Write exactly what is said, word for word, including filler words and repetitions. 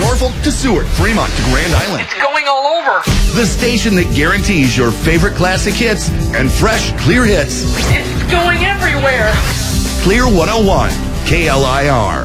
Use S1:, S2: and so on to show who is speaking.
S1: Norfolk to Seward, Fremont to Grand Island.
S2: It's going all over.
S1: The station that guarantees your favorite classic hits and fresh, clear hits.
S2: It's going everywhere.
S1: Clear one oh one, K L I R.